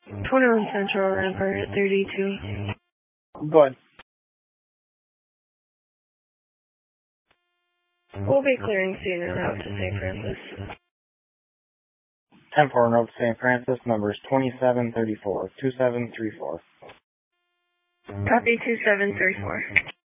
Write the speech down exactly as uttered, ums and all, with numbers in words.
twenty-one Central, Rampart at thirty-two. Go ahead. We'll be clearing soon and out to Saint Francis. ten four North Saint Francis, numbers twenty-seven thirty-four, two seven three four. Copy two seven three four.